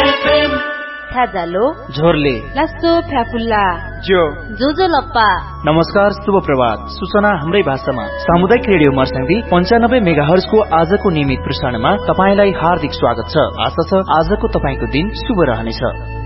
थाजालो झोरले लासो फ्याफुल्ला जो लप्पा। नमस्कार, शुभ प्रभात। सूचना हाम्रै भाषामा सामुदायिक रेडियो मर्स्याङ्दी 95 मेगाहर्ज को आजको नियमित प्रसारणमा तपाईलाई हार्दिक स्वागत छ। आशा छ आजको तपाईको दिन शुभ रहनेछ।